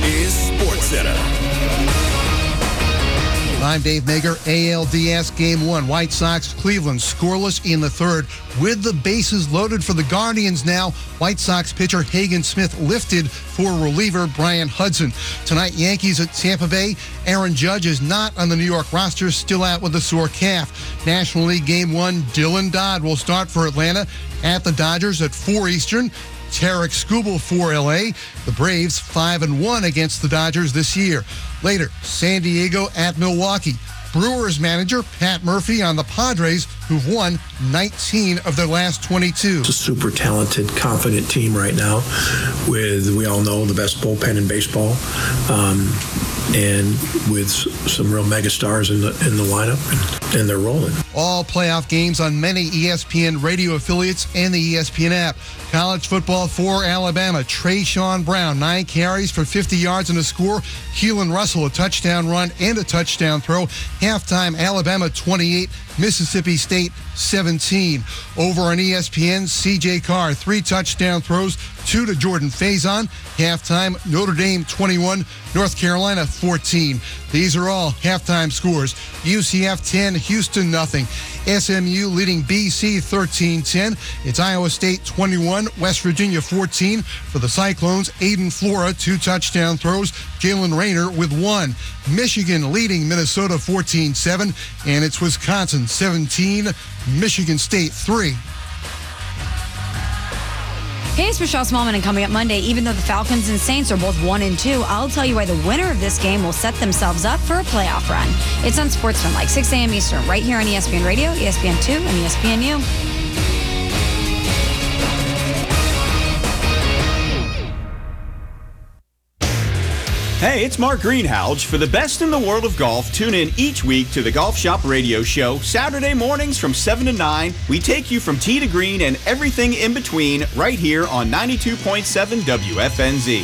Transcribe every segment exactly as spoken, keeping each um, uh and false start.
is SportsCenter. I'm Dave Mager. A L D S Game one. White Sox, Cleveland, scoreless in the third. With the bases loaded for the Guardians now, White Sox pitcher Hagen Smith lifted for reliever Brian Hudson. Tonight, Yankees at Tampa Bay. Aaron Judge is not on the New York roster, still out with a sore calf. National League Game one, Dylan Dodd will start for Atlanta at the Dodgers at four Eastern. Tarek Skubal for L A. The Braves five and one against the Dodgers this year. Later, San Diego at Milwaukee. Brewers manager Pat Murphy on the Padres, who've won nineteen of their last twenty-two. It's a super talented, confident team right now with, we all know, the best bullpen in baseball, um, and with some real megastars in the in the lineup, and, and they're rolling. All playoff games on many E S P N radio affiliates and the E S P N app. College football for Alabama. Trayshawn Brown, nine carries for fifty yards and a score. Keelan Russell, a touchdown run and a touchdown throw. Halftime, Alabama twenty-eight, Mississippi State seventeen. Over on E S P N, C J Carr, three touchdown throws, two to Jordan Faison. Halftime, Notre Dame twenty-one, North Carolina fourteen. These are all halftime scores. U C F ten, Houston nothing. S M U leading B C thirteen ten. It's Iowa State twenty-one, West Virginia fourteen. For the Cyclones, Aiden Flora, two touchdown throws. Jalen Rayner with one. Michigan leading Minnesota fourteen seven. And it's Wisconsin seventeen, Michigan State three. Hey, it's Michelle Smallman, and coming up Monday, even though the Falcons and Saints are both one and two, I'll tell you why the winner of this game will set themselves up for a playoff run. It's on Sportsman, like six a.m. Eastern, right here on E S P N Radio, E S P N two, and E S P N U. Hey, it's Mark Greenhalgh. For the best in the world of golf, tune in each week to the Golf Shop Radio Show. Saturday mornings from seven to nine. We take you from tee to green and everything in between right here on ninety-two point seven W F N Z.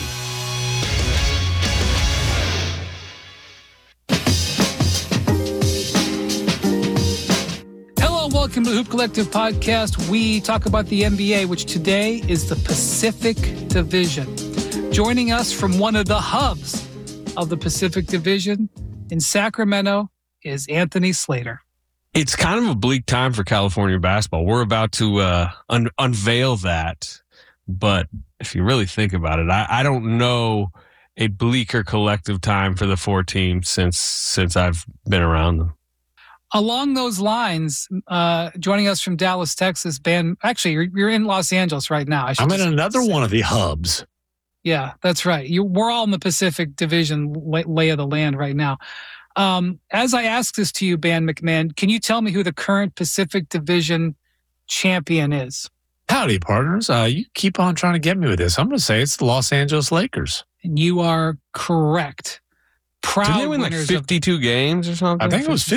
Hello and welcome to the Hoop Collective Podcast. We talk about the N B A, which today is the Pacific Division. Joining us from one of the hubs of the Pacific Division in Sacramento is Anthony Slater. It's kind of a bleak time for California basketball. We're about to uh, un- unveil that. But if you really think about it, I, I don't know a bleaker collective time for the four teams since since I've been around them. Along those lines, uh, joining us from Dallas, Texas, Ben, actually, you're, you're in Los Angeles right now. I I'm in another say. one of the hubs. Yeah, that's right. You, we're all in the Pacific Division lay, lay of the land right now. Um, as I ask this to you, Ben McMahon, can you tell me who the current Pacific Division champion is? Howdy, partners. Uh, you keep on trying to get me with this. I'm going to say it's the Los Angeles Lakers. And you are correct. Proud Did they win like winners fifty-two of, games or something? I think it was